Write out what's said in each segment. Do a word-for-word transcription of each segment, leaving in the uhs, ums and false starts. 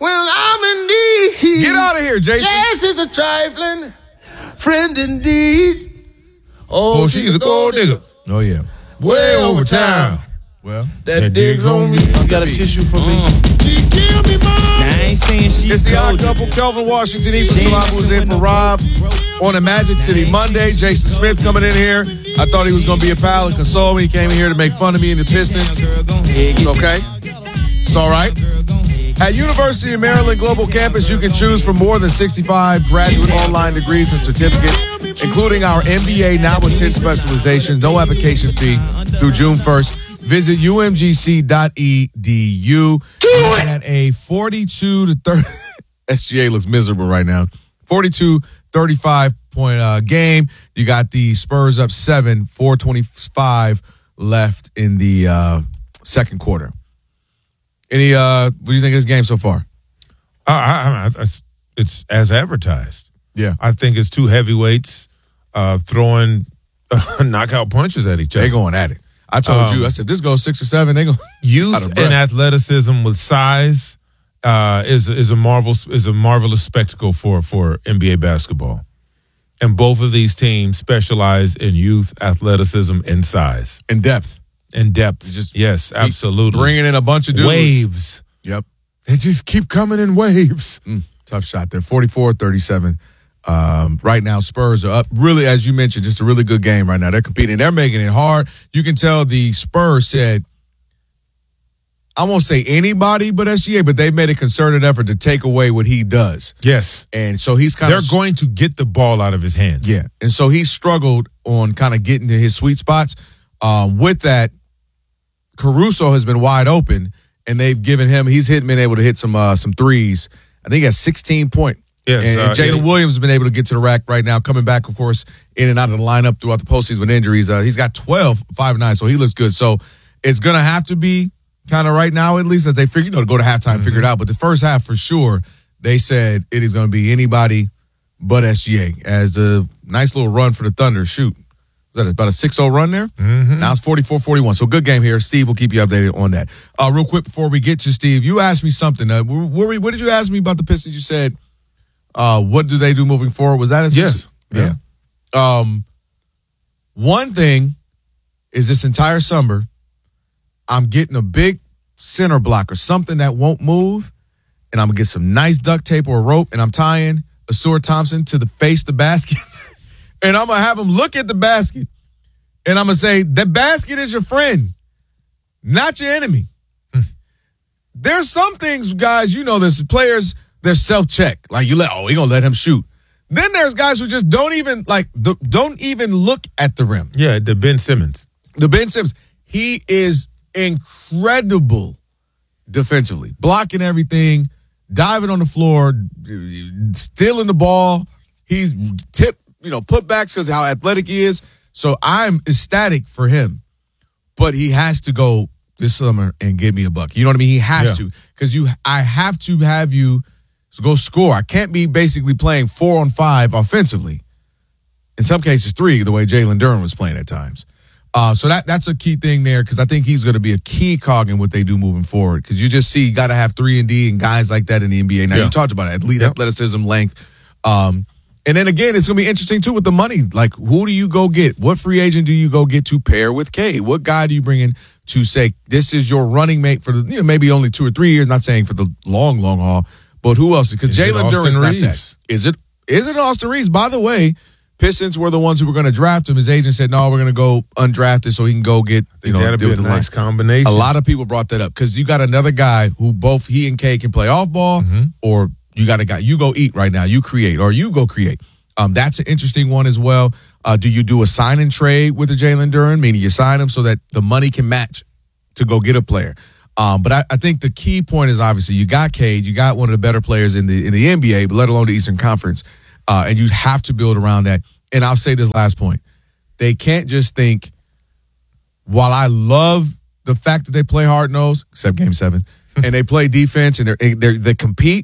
when I'm in need. Get out of here, Jason. Yes, it's a trifling friend indeed. Oh, she's a gold digger. Oh, yeah. Way over town. Well, That, that digs on me. You got a tissue for me? She kill me, mom. I ain't saying she it's the odd couple. Kelvin Washington, Ethan Salamu is in for Rob on a Magic City Monday. Jason Smith coming in here. I thought he was going to be a pal and console me. He came in here to make fun of me and the Pistons. Okay. It's all right. At University of Maryland Global Campus, you can choose from more than sixty-five graduate online degrees and certificates, including our M B A now with ten specializations. No application fee through June first. Visit U M G C dot E D U. At a forty-two to thirty, S G A looks miserable right now. forty-two thirty-five point uh, game. You got the Spurs up seven, four twenty-five left in the uh, second quarter. Any, uh, what do you think of this game so far? Uh, I, I, I, it's as advertised. Yeah. I think it's two heavyweights uh, throwing uh, knockout punches at each other. They going at it. I told um, you, I said, this goes six or seven. They go youth and athleticism with size uh, is is a marvel is a marvelous spectacle for for N B A basketball, and both of these teams specialize in youth, athleticism, and size, and depth, and depth. Just yes, absolutely bringing in a bunch of dudes. Waves. Yep, they just keep coming in waves. Mm, tough shot there. forty-four thirty-seven. Um, right now, Spurs are up. Really, as you mentioned, just a really good game right now. They're competing. They're making it hard. You can tell the Spurs said, I won't say anybody but S G A, but they made a concerted effort to take away what he does. Yes. And so he's kind They're of. They're going to get the ball out of his hands. Yeah. And so he struggled on kind of getting to his sweet spots. Um, with that, Caruso has been wide open, and they've given him, he's hitting, been able to hit some uh, some threes. I think he has sixteen point. Yes, and, and uh, Jalen yeah. Williams has been able to get to the rack right now, coming back, of course, in and out of the lineup throughout the postseason with injuries. Uh, he's got twelve, five, nine, so he looks good. So it's going to have to be kind of right now, at least, as they figure, you know, to go to halftime, mm-hmm. figure it out. But the first half, for sure, they said it is going to be anybody but S G A as a nice little run for the Thunder. Shoot. Was that about a six oh run there? Mm-hmm. Now it's forty-four forty-one. So good game here. Steve will keep you updated on that. Uh, real quick before we get to Steve, you asked me something. Uh, what, what did you ask me about the Pistons? You said, uh, what do they do moving forward? Was that it? Yes. Yeah. yeah. Um, one thing is this entire summer, I'm getting a big center block or something that won't move, and I'm going to get some nice duct tape or a rope, and I'm tying Asur Thompson to the face the basket. And I'm going to have him look at the basket, and I'm going to say, the basket is your friend, not your enemy. Hmm. There's some things, guys, you know, there's players, they're self-check. Like, you let, oh, he going to let him shoot. Then there's guys who just don't even, like, don't even look at the rim. Yeah, the Ben Simmons. The Ben Simmons. He is incredible defensively, blocking everything, diving on the floor, stealing the ball. He's tipped. You know, putbacks because how athletic he is. So I'm ecstatic for him. But he has to go this summer and give me a buck. You know what I mean? He has yeah. to. Because you, I have to have you go score. I can't be basically playing four on five offensively. In some cases, three, the way Jalen Duren was playing at times. Uh, so that that's a key thing there because I think he's going to be a key cog in what they do moving forward. Because you just see you got to have three and D and guys like that in the N B A. Now, yeah. you talked about it. Elite yep. athleticism, length. Um And then again, it's going to be interesting, too, with the money. Like, who do you go get? What free agent do you go get to pair with Cade? What guy do you bring in to say, this is your running mate for the, you know, maybe only two or three years, not saying for the long, long haul, but who else? Because Jalen Duren's not that. Is it, is it Austin Reeves? By the way, Pistons were the ones who were going to draft him. His agent said, no, we're going to go undrafted so he can go get, you know, that'd be a nice combination. A lot of people brought that up because you got another guy who both he and Cade can play off ball mm-hmm. or you got a guy, you go eat right now, you create, or you go create. Um, that's an interesting one as well. Uh, do you do a sign and trade with the Jalen Duren, meaning you sign him so that the money can match to go get a player? Um, but I, I think the key point is obviously you got Cade, you got one of the better players in the in the N B A, but let alone the Eastern Conference, uh, and you have to build around that. And I'll say this last point: they can't just think. While I love the fact that they play hard nosed, except Game Seven, and they play defense and they they they compete.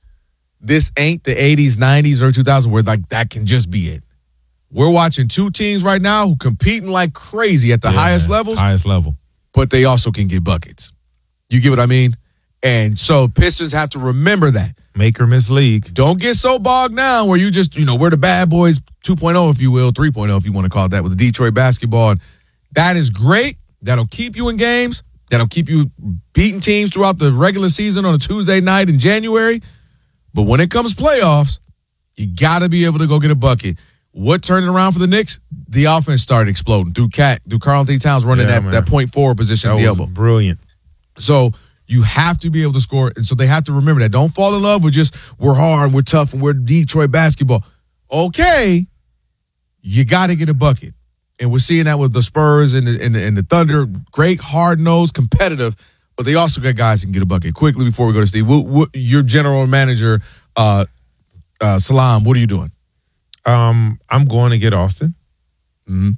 This ain't the eighties, nineties, or two thousands where like that can just be it. We're watching two teams right now who competing like crazy at the yeah, highest man. levels. Highest level. But they also can get buckets. You get what I mean? And so Pistons have to remember that. Make or miss league. Don't get so bogged down where you just, you know, we're the bad boys two point oh, if you will, three point oh, if you want to call it that, with the Detroit basketball. And that is great. That'll keep you in games. That'll keep you beating teams throughout the regular season on a Tuesday night in January. But when it comes playoffs, you got to be able to go get a bucket. What turned it around for the Knicks? The offense started exploding through Cat, through Karl Anthony Towns running Yeah, that, man. that point forward position That at the was elbow. brilliant. So you have to be able to score. And so they have to remember that. Don't fall in love with just we're hard, we're tough, and we're Detroit basketball. Okay, you got to get a bucket. And we're seeing that with the Spurs and the, and the, and the Thunder. Great, hard-nosed, competitive, but they also got guys that can get a bucket. Quickly before we go to Steve, what, what, your general manager, uh, uh, Salam, what are you doing? Um, I'm going to get Austin. Mm-hmm.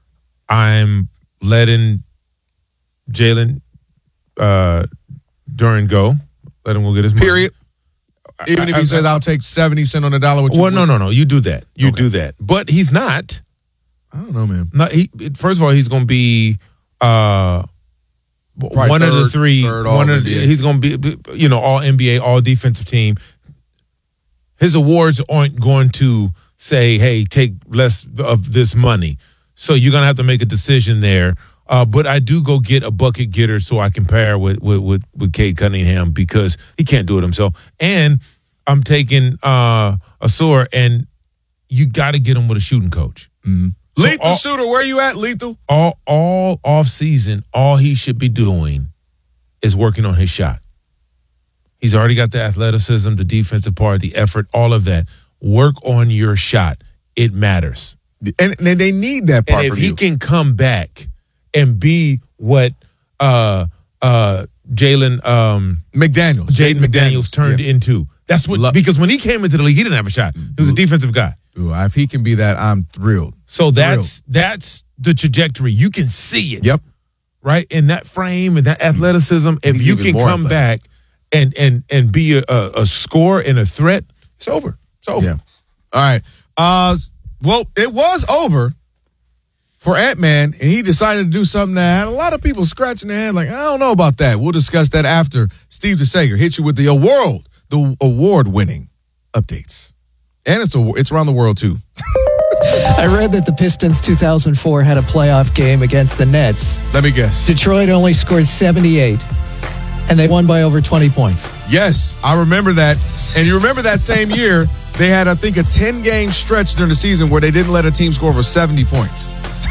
I'm letting Jalen uh, Duren go. Let him go get his money. Period. Even if I- he I- says, I'll take seventy cents on the dollar. What you Well, no, no, no. You do that. You Okay. do that. But he's not. I don't know, man. Not he. First of all, he's going to be uh, Probably one of the third- three. third One of All-N B A. the, he's going to be, you know, all N B A, all defensive team. His awards aren't going to say, "Hey, take less of this money." So you're going to have to make a decision there. Uh, but I do go get a bucket getter so I can pair with with with, with Cade Cunningham because he can't do it himself. And I'm taking uh, Asur, and you got to get him with a shooting coach. Mm-hmm. So Lethal all- shooter, where you at, Lethal? all all off season, all he should be doing is working on his shot. He's already got the athleticism, the defensive part, the effort, all of that. Work on your shot. It matters. And, and they need that part And if from he you. can come back and be what uh uh Jalen um McDaniels. Jaden McDaniels turned Yeah. into, that's what Lo- because when he came into the league, he didn't have a shot. He was a defensive guy. Ooh, if he can be that, I'm thrilled. So that's that's the trajectory. You can see it. Yep. Right? In that frame and that athleticism, if He's you even can more come athletic. back and and and be a, a, a scorer and a threat, it's over. It's over. Yeah. All right. Uh, well, it was over for Ant-Man, and he decided to do something that had a lot of people scratching their head like, I don't know about that. We'll discuss that after Steve DeSager hits you with the award, the award-winning updates. And it's a, it's around the world, too. I read that the Pistons two thousand four had a playoff game against the Nets. Let me guess. Detroit only scored seventy-eight, and they won by over twenty points. Yes, I remember that. And you remember that same year, they had, I think, a ten-game stretch during the season where they didn't let a team score over seventy points.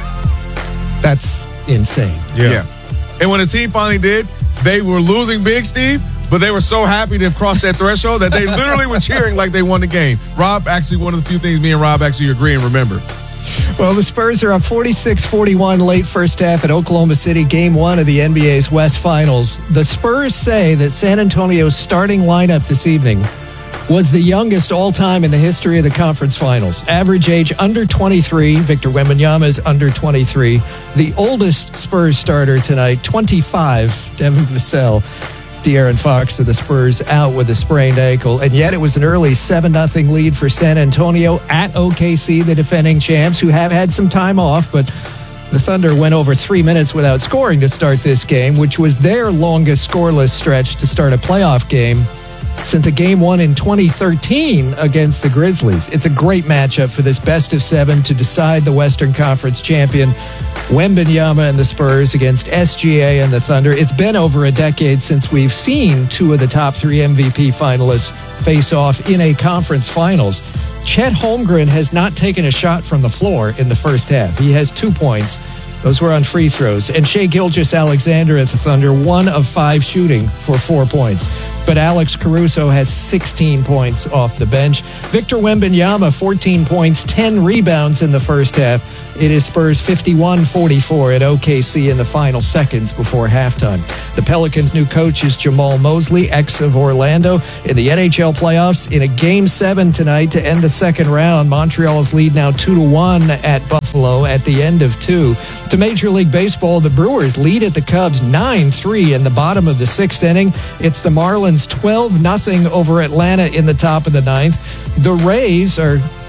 That's insane. Yeah. And when the team finally did, they were losing big, Steve, but they were so happy to cross that threshold that they literally were cheering like they won the game. Rob, actually, one of the few things me and Rob actually agree and remember. Well, the Spurs are up forty-six forty-one late first half at Oklahoma City, game one of the N B A's West Finals. The Spurs say that San Antonio's starting lineup this evening was the youngest all-time in the history of the conference finals. Average age under twenty-three. Victor Wembanyama is under twenty-three. The oldest Spurs starter tonight, twenty-five, Devin Vassell. De'Aaron Fox of the Spurs out with a sprained ankle. And yet it was an early seven nothing lead for San Antonio at O K C, the defending champs, who have had some time off, but the Thunder went over three minutes without scoring to start this game, which was their longest scoreless stretch to start a playoff game since a game one in twenty thirteen against the Grizzlies. It's a great matchup for this best of seven to decide the Western Conference champion. Wembanyama and the Spurs against S G A and the Thunder. It's been over a decade since we've seen two of the top three M V P finalists face off in a conference finals. Chet Holmgren has not taken a shot from the floor in the first half. He has two points. Those were on free throws. And Shai Gilgeous-Alexander at the Thunder, one of five shooting for four points. But Alex Caruso has sixteen points off the bench. Victor Wembanyama, fourteen points, ten rebounds in the first half. It is Spurs fifty-one forty-four at O K C in the final seconds before halftime. The Pelicans' new coach is Jamal Mosley, ex of Orlando. In the N H L playoffs, in a game seven tonight to end the second round, Montreal's lead now two to one at Buffalo at the end of two. To Major League Baseball, the Brewers lead at the Cubs nine three in the bottom of the sixth inning. It's the Marlins twelve nothing over Atlanta in the top of the ninth. The Rays are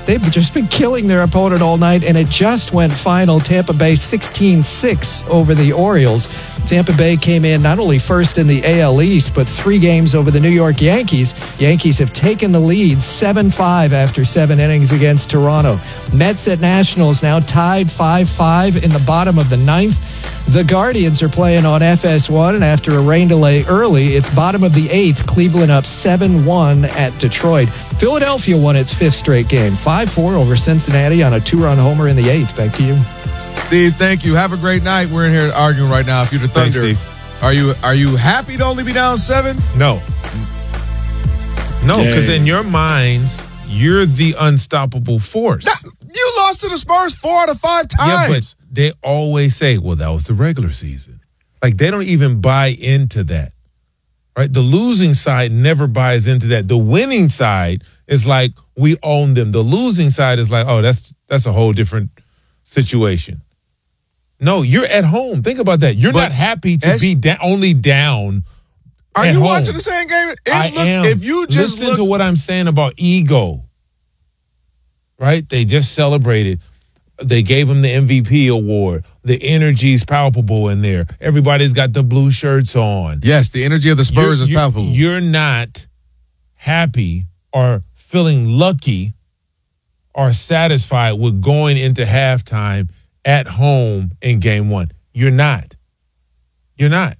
They've just been killing their opponent all night, and it just went final. Tampa Bay sixteen six over the Orioles. Tampa Bay came in not only first in the A L East, but three games over the New York Yankees. Yankees have taken the lead seven five after seven innings against Toronto. Mets at Nationals now tied five five in the bottom of the ninth. The Guardians are playing on F S one, and after a rain delay early, it's bottom of the eighth. Cleveland up seven one at Detroit. Philadelphia won its fifth straight game, five four over Cincinnati on a two-run homer in the eighth. Back to you. Steve, thank you. Have a great night. We're in here arguing right now. If you're the Thunder, Thanks, are you are you happy to only be down seven? No. No, because in your minds, you're the unstoppable force. That, you lost to the Spurs four out of five times. Yeah, but they always say, well, that was the regular season. Like, they don't even buy into that, right? The losing side never buys into that. The winning side is like, we own them. The losing side is like, oh, that's that's a whole different situation. No, you're at home. Think about that. You're But not happy to S- be da- only down. Are at you home. watching the same game? It I look, am. If you just listen look, to what I'm saying about ego, right? They just celebrated. They gave him the M V P award. The energy's palpable in there. Everybody's got the blue shirts on. yes, the energy of the Spurs You're- is you're- palpable. You're not happy or feeling lucky or satisfied with going into halftime at home in game one. You're not. You're not.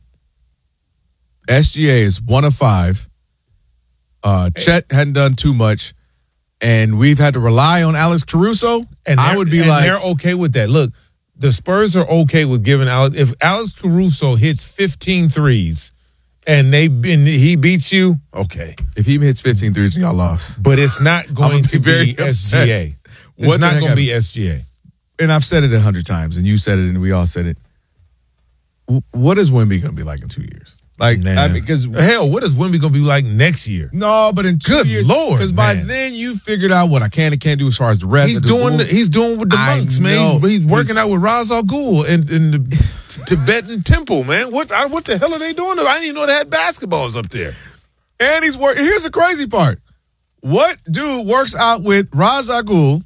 S G A is one of five. Uh, Chet hadn't done too much, and we've had to rely on Alex Caruso. And I they're- would be and like, they're okay with that. Look, the Spurs are okay with giving Alex. If Alex Caruso hits fifteen threes and they and he beats you, okay. if he hits fifteen threes, y'all lost. But it's not going be to very be S G A. upset. It's What the not heck going to be happened? S G A. And I've said it a hundred times, and you said it, and we all said it. W- What is Wemby going to be like in two years? Like, Man. I mean, because Hell, what is Wemby going to be like next year? no, but in two Good years, Lord, because by man. then you figured out what I can and can't do as far as the rest. He's of the doing. The, rules. he's doing with the I monks, know. man. He's, he's working He's- out with Ra's al Ghul in, in the Tibetan temple, man. What? I, what the hell are they doing? I didn't even know they had basketballs up there. And he's working. Here's the crazy part. What dude works out with Ra's al Ghul,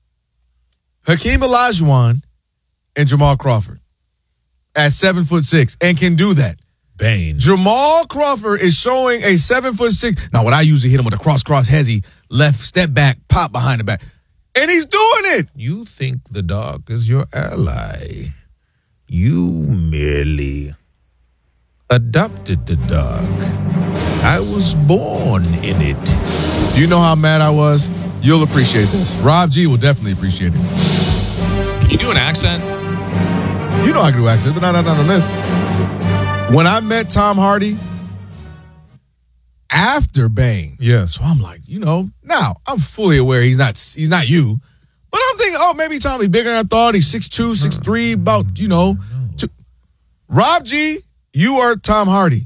Hakeem Olajuwon, and Jamal Crawford at seven foot six and can do that? Bane. Jamal Crawford is showing a seven foot six. Now, what I usually hit him with a cross cross hezzy, left step back, pop behind the back. And he's doing it. You think the dog is your ally. You merely adopted the dog. I was born in it. Do you know how mad I was? You'll appreciate this. Rob G will definitely appreciate it. Can you do an accent? You know I can do accents, but not, not, not on this. When I met Tom Hardy after Bang, Yeah. so I'm like, you know, now I'm fully aware he's not he's not you, but I'm thinking, oh, maybe Tommy's bigger than I thought. He's six two, six three, about, you know, two. Rob G, you are Tom Hardy.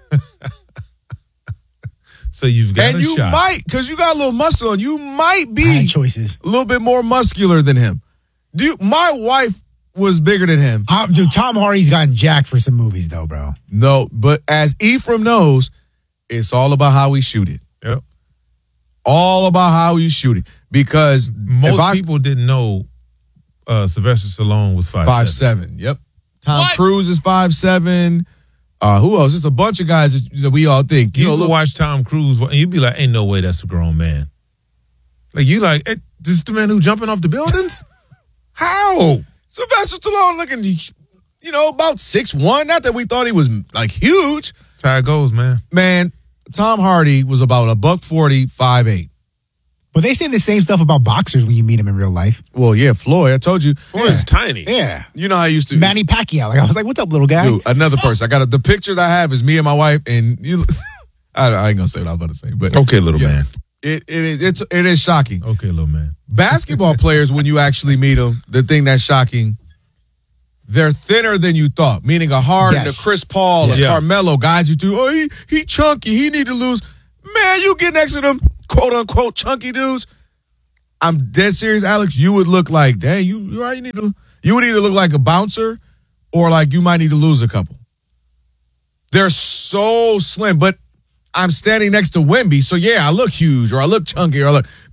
So you've got And a you shot. might, because you got a little muscle and you might Bad be choices. a little bit more muscular than him. Do you, my wife was bigger than him. Um, dude, Tom Hardy's gotten jacked for some movies, though, bro. No, but as Ephraim knows, it's all about how we shoot it. Yep. All about how you shoot it. Because Most if I, people didn't know uh, Sylvester Stallone was five, five seven. seven. Yep. Tom What? Cruise is five seven. Uh, who else? It's a bunch of guys that, that we all think. You You know, can look, watch Tom Cruise and you'd be like, ain't no way that's a grown man. Like, you like, eh, this is the man who jumping off the buildings? How? Sylvester Stallone looking, you know, about six one. Not that we thought he was like huge. That's how it goes, man. Man, Tom Hardy was about a buck forty, five eight. But they say the same stuff about boxers when you meet them in real life. Well, yeah, Floyd, I told you. Floyd's tiny. Yeah. You know how I used to. Manny Pacquiao. Like, I was like, what's up, little guy? Dude, another person. I got a, the pictures I have is me and my wife, and you. I, I ain't gonna say what I was about to say, but Okay, little Yeah. man. it it is it's it is shocking. Okay, little man. Basketball players, when you actually meet them, the thing that's shocking, they're thinner than you thought. Meaning a Harden, Yes. a Chris Paul, Yes. a Yeah. Carmelo, guys you do. Oh, he he chunky. He need to lose. Man, you get next to them quote unquote chunky dudes. I'm dead serious, Alex. You would look like, dang, you you right. You need to. You would either look like a bouncer, or like you might need to lose a couple. They're so slim, but I'm standing next to Wemby, so yeah, I look huge or I look chunky or I look.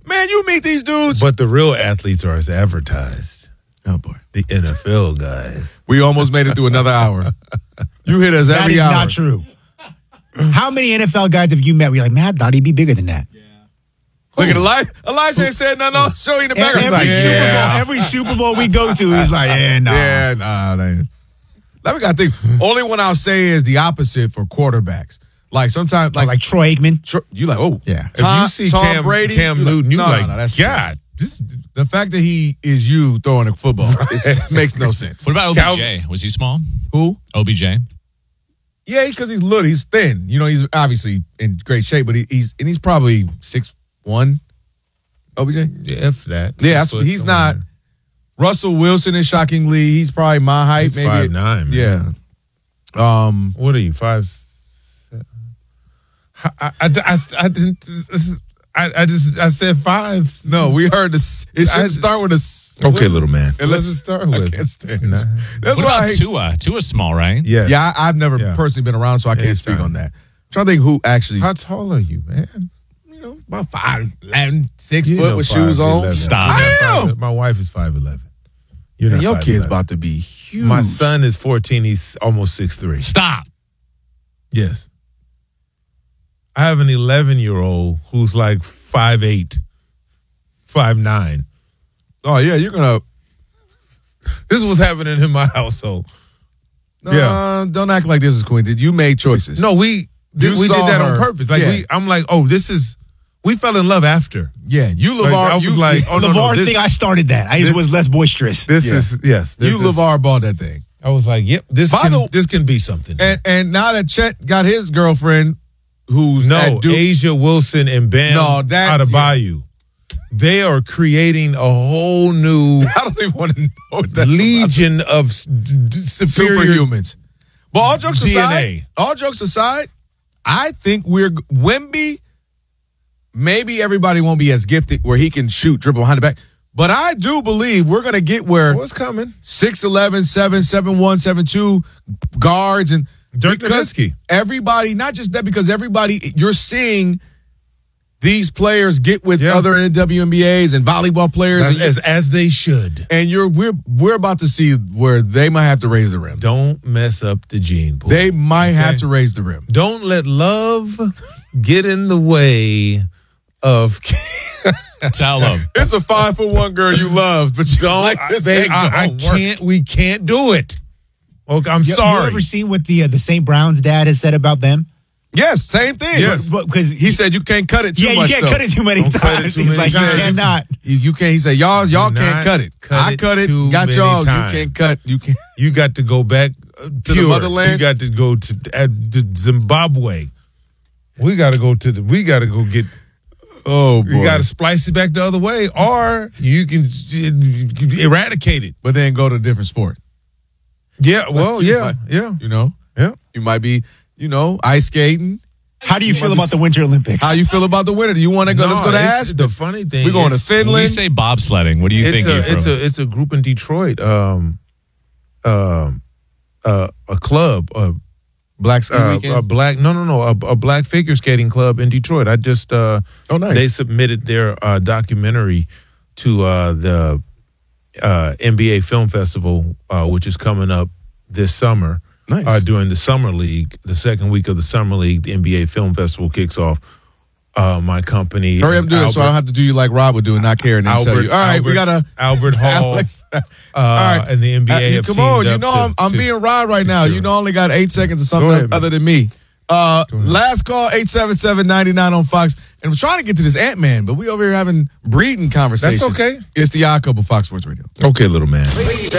Man, you meet these dudes. But the real athletes are as advertised. Oh, boy. The N F L guys. We almost made it through another hour. You hit us That every is hour. not true. How many N F L guys have you met where you're like, man, I thought he'd be bigger than that? Look at Elijah. Elijah ain't said nothing else. Show you in the back. Every, He's like, Super yeah. Bowl, every Super Bowl we go to, he's like, yeah, nah. Yeah, nah, they ain't. Let me gotta think. Only one I'll say is the opposite for quarterbacks. Like sometimes, like, Like, like Troy Aikman. tr- you like, oh, Yeah. Tom, if you see Tom Cam, Brady, Cam you Newton, you no, like, no, no, that's God, this the fact that he is you throwing a football it makes no sense. What about O B J? Cal- Was he small? Who? O B J? Yeah, because he's little, he's thin. You know, he's obviously in great shape, but he, he's and he's probably six one. O B J. Yeah, if that. Yeah, that's, he's not. Russell Wilson is shockingly. He's probably my height. He's maybe five nine. Yeah. Um. What are you, five? Seven? I, I, I, I, I didn't. I, I just I said five. No, we heard this. It should I- start with a. s- Okay, little man. And Let's let's start I with. can't stand Nah. it. That's What why. I about hate- Tua? Tua's small, right? Yes. Yeah, I, I've never Yeah. personally been around, so I can't It's speak time. on that. I'm trying to think who actually. How tall are you, man? You know, about five, eleven, six You foot know with five, shoes on. eleven. Stop. I'm I not am. five- My wife is five eleven. You're And not your five kid's eleven. about to be huge. My son is fourteen. He's almost six three. Stop. Yes. I have an eleven year old who's like five eight, five nine. Oh yeah, you're gonna. This is what's happening in my household. Uh, Yeah. Don't act like this is Quinn. Did you make choices? No, we You we did saw that her. on purpose. Like Yeah. we, I'm like, oh, this is. We fell in love after. Yeah, you Like, LeVar. I was you, like, oh no, no, LeVar this, thing, I started that. I just this- was less boisterous. this Yeah. is yes. This you is, LeVar bought that thing. I was like, yep, this By can the- this can be something. And and now that Chet got his girlfriend, who's no, at Duke, Asia Wilson and Bam No, that- Adebayo, they are creating a whole new I don't even want to know what that's about. legion of s- d- d- superior. Superhumans. But all jokes D N aside, A. all jokes aside, I think we're Wemby. Maybe everybody won't be as gifted where he can shoot, dribble behind the back. But I do believe we're going to get where What's coming? six eleven, seven seven one, seven two guards and Dirk because Nowitzki. everybody, not just that, because everybody, you're seeing these players get with Yeah. other W N B As and volleyball players, As, and, as as they should. and you're we're we're about to see where they might have to raise the rim. Don't mess up the gene pool. They might have Okay. to raise the rim. Don't let love get in the way of. Tell him. It's a five foot one girl you love, but you don't like to say Babe, I, I don't work. can't. We can't do it. Okay, I'm You- sorry. You ever seen what the uh, the Saint Brown's dad has said about them? Yes, same thing. Yes. Because He said you can't cut it too yeah, you much. can't though. cut it too many Don't cut it times. too He's many like, times. you cannot. You, you can't. He said y'all y'all Do can't not cut it. cut I it cut it. too Got many y'all. times. You can't cut. You can't. You got to go back uh, To the pure. motherland? You got to go to, uh, to Zimbabwe. We got to go to the. We got to go get. Oh You got to splice it back the other way, or you can uh, eradicate it. But then go to a different sport. Yeah. Well. You Yeah. might- Yeah. You know. Yeah. You might be. You know, ice skating. How do you feel might be about the Winter Olympics? How you feel about the winter? Do you want to go? No, let's go to it's- Aspen. The funny thing, We're going to is- When we Finland. say bobsledding, what do you It's think? a, Ephraim? it's a it's a group in Detroit. Um, um, uh, a club. Uh, Black Ski uh, Weekend. a black no no no a, a black figure skating club in Detroit. I just uh, Oh, nice. they submitted their uh, documentary to uh, the uh, N B A Film Festival, uh, which is coming up this summer. Nice. Uh, during the summer league, the second week of the summer league, the N B A Film Festival kicks off. Uh, my company, Hurry up and do this so I don't have to do you like Rob would do and not care and then tell you. All right, we got to. Albert Hall, Alex. uh, All right. and the N B A. Uh, have come teamed on, you up know to- I'm, I'm to- being Rod right now. sure. You know, I only got eight seconds or something Go ahead, else man. other than me. Uh, last call, eight seven seven, nine nine on Fox. And we're trying to get to this Ant-Man, but we over here having breeding conversations. That's okay. It's the Odd Couple, Fox Sports Radio. Okay, little man.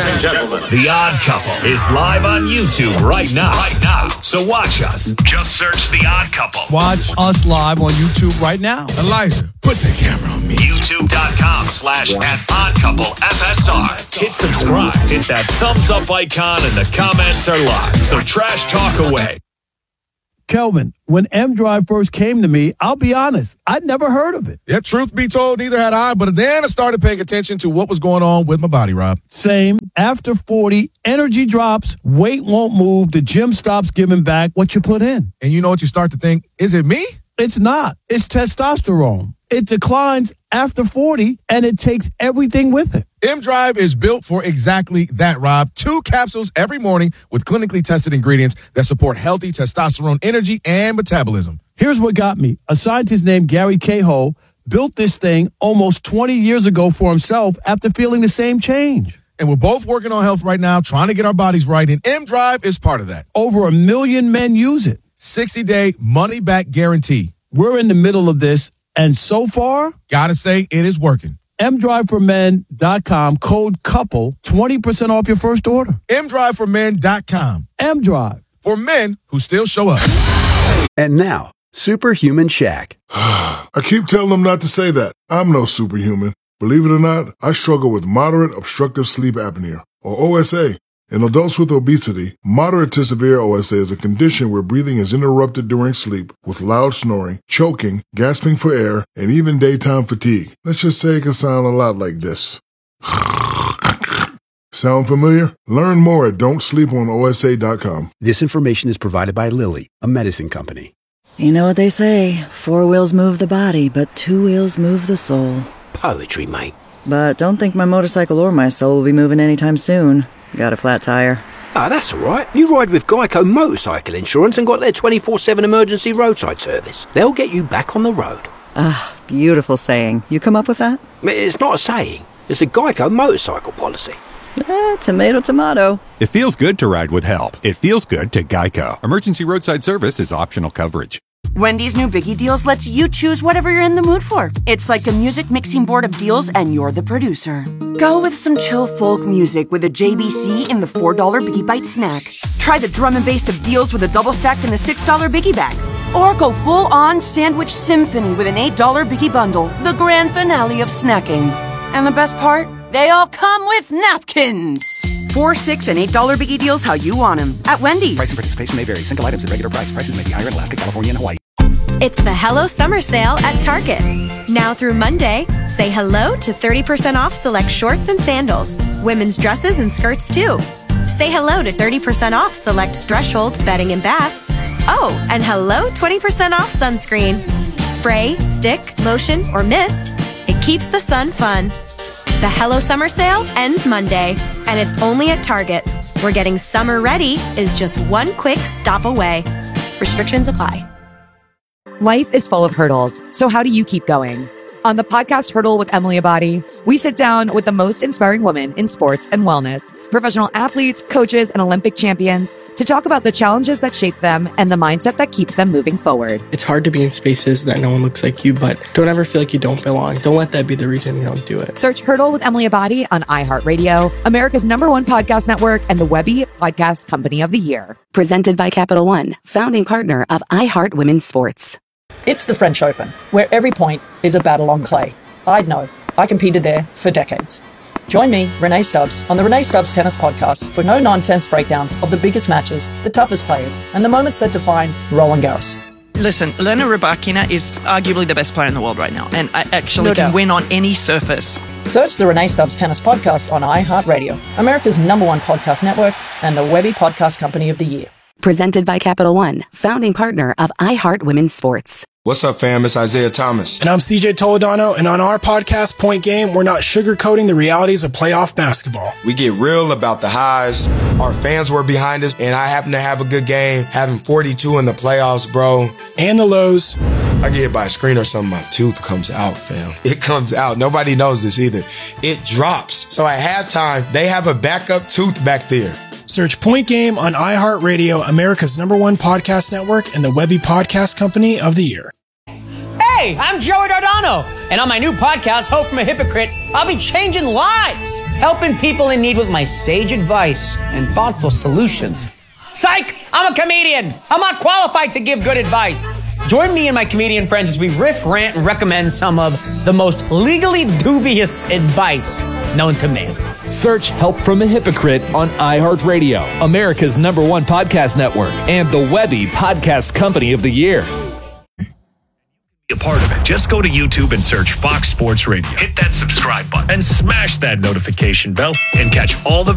The Odd Couple is live on YouTube right now. Right now. So watch us. Just search The Odd Couple. Watch us live on YouTube right now. Elijah, put the camera on me. YouTube.com slash at Odd Couple F S R. Hit subscribe. Hit that thumbs up icon and the comments are live. So trash talk away. Kelvin, when M-Drive first came to me, I'll be honest, I'd never heard of it. Yeah, truth be told, neither had I, but then I started paying attention to what was going on with my body, Rob. Same. After forty, energy drops, weight won't move, the gym stops giving back what you put in. And you know what you start to think? Is it me? It's not. It's testosterone. It declines after forty, and it takes everything with it. M-Drive is built for exactly that, Rob. Two capsules every morning with clinically tested ingredients that support healthy testosterone energy and metabolism. Here's what got me. A scientist named Gary Cahill built this thing almost twenty years ago for himself after feeling the same change. And we're both working on health right now, trying to get our bodies right, and M-Drive is part of that. Over a million men use it. sixty-day money-back guarantee. We're in the middle of this, and so far, gotta say, it is working. M drive for men dot com, code COUPLE, twenty percent off your first order. M drive for men dot com. M-Drive. For men who still show up. And now, Superhuman Shaq. I keep telling them not to say that. I'm no superhuman. Believe it or not, I struggle with moderate obstructive sleep apnea, or O S A. In adults with obesity, moderate to severe O S A is a condition where breathing is interrupted during sleep with loud snoring, choking, gasping for air, and even daytime fatigue. Let's just say it can sound a lot like this. Sound familiar? Learn more at don't sleep on O S A dot com. This information is provided by Lilly, a medicine company. You know what they say, four wheels move the body, but two wheels move the soul. Poetry, mate. But don't think my motorcycle or my soul will be moving anytime soon. Got a flat tire. Ah, that's all right. You ride with Geico Motorcycle Insurance and got their twenty-four seven emergency roadside service. They'll get you back on the road. Ah, beautiful saying. You come up with that? It's not a saying. It's a Geico motorcycle policy. Eh, tomato, tomato. It feels good to ride with help. It feels good to Geico. Emergency roadside service is optional coverage. Wendy's new Biggie Deals lets you choose whatever you're in the mood for. It's like a music mixing board of deals, and you're the producer. Go with some chill folk music with a J B C in the four dollar Biggie Bite snack. Try the drum and bass of deals with a double stack in the six dollar Biggie Bag. Or go full-on sandwich symphony with an eight dollar Biggie Bundle, the grand finale of snacking. And the best part? They all come with napkins. Four, six, and eight dollar Biggie Deals how you want them at Wendy's. Price and participation may vary. Single items at regular price. Prices may be higher in Alaska, California, and Hawaii. It's the Hello Summer Sale at Target. Now through Monday, say hello to thirty percent off select shorts and sandals, women's dresses and skirts too. Say hello to thirty percent off select Threshold bedding and bath. Oh, and hello twenty percent off sunscreen. Spray, stick, lotion, or mist. It keeps the sun fun. The Hello Summer Sale ends Monday, and it's only at Target, where getting summer ready is just one quick stop away. Restrictions apply. Life is full of hurdles, so how do you keep going? On the podcast Hurdle with Emily Abadi, we sit down with the most inspiring women in sports and wellness, professional athletes, coaches, and Olympic champions to talk about the challenges that shape them and the mindset that keeps them moving forward. It's hard to be in spaces that no one looks like you, but don't ever feel like you don't belong. Don't let that be the reason you don't do it. Search Hurdle with Emily Abadi on iHeartRadio, America's number one podcast network, and the Webby Podcast Company of the Year. Presented by Capital One, founding partner of iHeart Women's Sports. It's the French Open, where every point is a battle on clay. I'd know. I competed there for decades. Join me, Renee Stubbs, on the Renee Stubbs Tennis Podcast for no-nonsense breakdowns of the biggest matches, the toughest players, and the moments that define Roland Garros. Listen, Elena Rybakina is arguably the best player in the world right now, and I actually No can doubt. win on any surface. Search the Renee Stubbs Tennis Podcast on iHeartRadio, America's number one podcast network, and the Webby Podcast Company of the Year. Presented by Capital One, founding partner of iHeart Women's Sports. What's up, fam? It's Isaiah Thomas. And I'm C J Toledano, and on our podcast, Point Game, we're not sugarcoating the realities of playoff basketball. We get real about the highs. Our fans were behind us, and I happen to have a good game, having forty-two in the playoffs, bro. And the lows. I get hit by a screen or something, my tooth comes out, fam. It comes out. Nobody knows this either. It drops. So at halftime, they have a backup tooth back there. Search Point Game on iHeartRadio, America's number one podcast network, and the Webby Podcast Company of the Year. Hey, I'm Joey Dardano, and on my new podcast, Hope from a Hypocrite, I'll be changing lives, helping people in need with my sage advice and thoughtful solutions. Psych! I'm a comedian. I'm not qualified to give good advice. Join me and my comedian friends as we riff, rant, and recommend some of the most legally dubious advice known to man. Search Help from a Hypocrite on iHeartRadio, America's number one podcast network, and the Webby Podcast Company of the Year. Be a part of it. Just go to YouTube and search Fox Sports Radio. Hit that subscribe button and smash that notification bell and catch all the